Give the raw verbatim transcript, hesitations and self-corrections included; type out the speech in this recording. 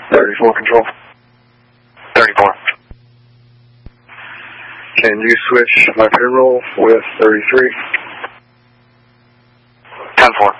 thirty-four control. thirty-four. Can you switch my payroll with thirty-three? ten four.